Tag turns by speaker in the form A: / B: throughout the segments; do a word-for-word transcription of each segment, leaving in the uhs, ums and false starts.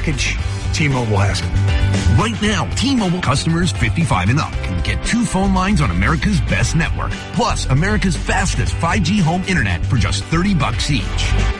A: package, T-Mobile has it.
B: Right now, T-Mobile customers fifty-five and up can get two phone lines on America's best network, plus America's fastest five G home internet for just thirty bucks each.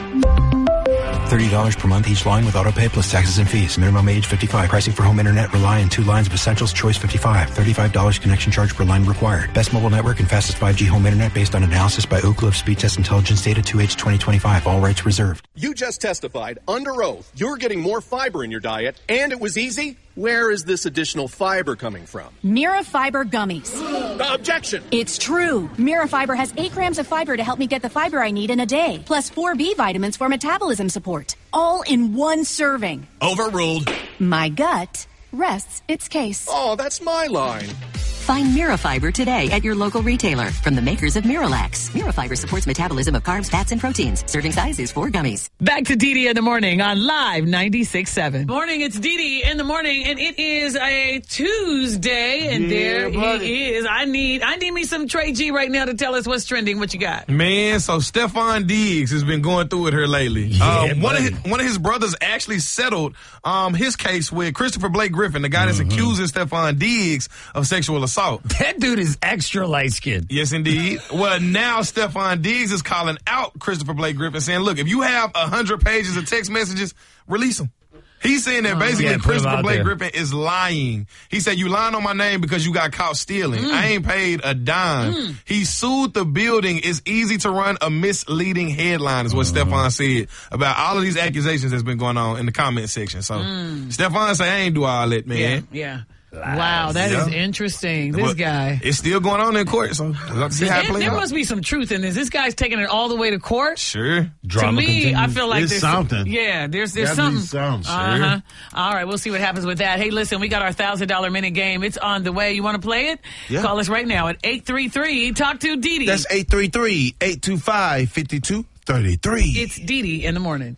C: thirty dollars per month each line with autopay plus taxes and fees. Minimum age fifty-five. Pricing for home internet rely on two lines of Essentials. Choice fifty-five. thirty-five dollars connection charge per line required. Best mobile network and fastest five G home internet based on analysis by Oak Cliff Speed Test Intelligence Data two H twenty twenty-five. All rights reserved.
D: You just testified under oath you're getting more fiber in your diet, and it was easy. Where is this additional fiber coming from?
E: Mira Fiber Gummies.
D: Uh, objection!
E: It's true. Mira Fiber has eight grams of fiber to help me get the fiber I need in a day, plus four B vitamins for metabolism support. All in one serving.
D: Overruled.
E: My gut rests its case.
D: Oh, that's my line.
F: Find Mirafiber today at your local retailer from the makers of Miralax. Mirafiber supports metabolism of carbs, fats, and proteins. Serving size is four gummies.
G: Back to Dee Dee in the morning on Live ninety-six point seven. Morning, it's Dee Dee in the morning, and it is a Tuesday, and
H: yeah,
G: there
H: buddy.
G: he is. I need I need me some Trey G right now to tell us what's trending. What you got?
H: Man, so Stephon Diggs has been going through it here lately.
G: Yeah,
H: uh, one, of
G: buddy.
H: his, one of his brothers actually settled um, his case with Christopher Blake Griffin, the guy that's
I: Mm-hmm.
H: accusing Stephon Diggs of sexual assault.
I: That dude is extra light skinned.
H: Yes, indeed. Well, now Stephon Diggs is calling out Christopher Blake Griffin, saying, look, if you have one hundred pages of text messages, release them. He's saying that basically
I: yeah, put 'em
H: Christopher
I: out
H: Blake
I: there.
H: Griffin is lying. He said, you lying on my name because you got caught stealing.
G: Mm.
H: I ain't paid a dime. He sued the building. It's easy to run a misleading headline is what
I: Mm-hmm.
H: Stephon said about all of these accusations that's been going on in the comment section. So
G: Mm.
H: Stephon say, I ain't do all that, man.
G: Yeah, yeah. Wow, that
H: Yeah.
G: is interesting. This
H: But
G: guy.
H: It's still going on in court, so let's see how it
G: There,
H: plays
G: there
H: out.
G: must be some truth in this. This guy's taking it all the way to court.
H: Sure.
I: Drama
G: to me,
I: continues.
G: I feel like
I: It's
G: there's
I: something.
G: Yeah, there's there's
I: Gotta be
G: something.
I: something,
G: Uh-huh. All right, we'll see what happens with that. Hey, listen, we got our thousand dollar minute game. It's on the way. You want to play it?
J: Yeah.
G: Call us right now at eight three three. Talk to Dee Dee.
J: That's eight three three, eight two five, five two three three.
G: It's Dee Dee in the morning.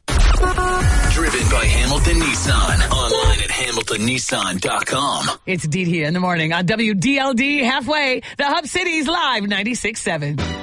K: Driven by Hamilton Nissan. Online at hamilton nissan dot com.
G: It's Dee Dee in the morning on W D L D halfway. The Hub City's Live ninety-six point seven.